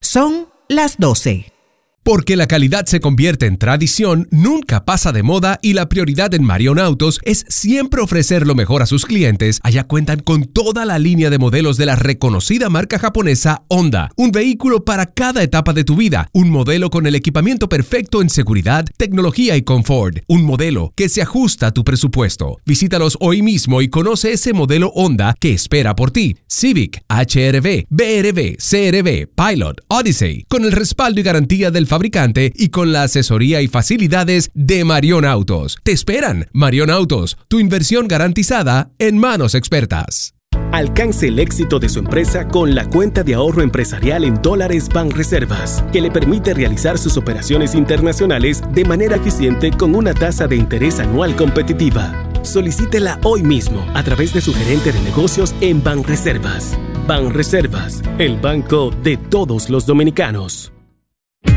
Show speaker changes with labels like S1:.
S1: Son las 12.
S2: Porque la calidad se convierte en tradición, nunca pasa de moda y la prioridad en Marion Autos es siempre ofrecer lo mejor a sus clientes. Allá cuentan con toda la línea de modelos de la reconocida marca japonesa Honda. Un vehículo para cada etapa de tu vida. Un modelo con el equipamiento perfecto en seguridad, tecnología y confort. Un modelo que se ajusta a tu presupuesto. Visítalos hoy mismo y conoce ese modelo Honda que espera por ti. Civic, HR-V, BR-V, CR-V, Pilot, Odyssey. Con el respaldo y garantía del fabricante y con la asesoría y facilidades de Marion Autos. ¡Te esperan! Marion Autos, tu inversión garantizada en manos expertas.
S3: Alcance el éxito de su empresa con la cuenta de ahorro empresarial en dólares Banreservas, que le permite realizar sus operaciones internacionales de manera eficiente con una tasa de interés anual competitiva. Solicítela hoy mismo a través de su gerente de negocios en Banreservas. Banreservas, el banco de todos los dominicanos.